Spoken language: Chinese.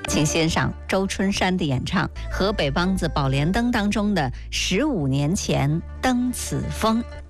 请欣赏周春山的演唱，河北梆子《宝莲灯》当中的《15年前登此峰》。